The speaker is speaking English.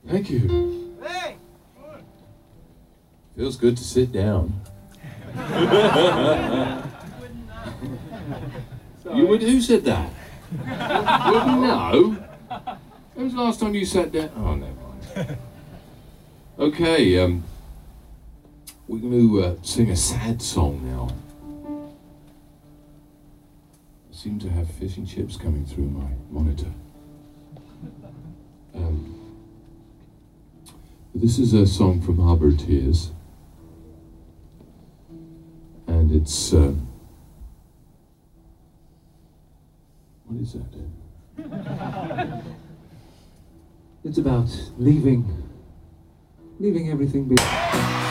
Thank you. Hey! Feels good to sit down. You would? Who said that? Well, no. When was the last time you sat down? Oh, never mind. Okay, we're going to sing a sad song now. I seem to have fish and chips coming through my monitor. This is a song from Harbour Tears, and it's what is that? It's about leaving everything behind.